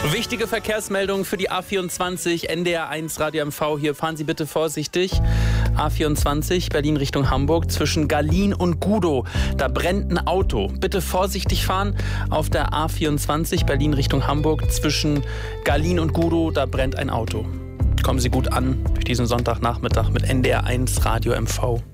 Wichtige Verkehrsmeldung für die A24, NDR 1 Radio MV. Hier fahren Sie bitte vorsichtig. A24 Berlin Richtung Hamburg zwischen Gallien und Gudow. Da brennt ein Auto. Bitte vorsichtig fahren. Auf der A24 Berlin Richtung Hamburg zwischen Gallien und Gudow. Da brennt ein Auto. Kommen Sie gut an durch diesen Sonntagnachmittag mit NDR 1 Radio MV.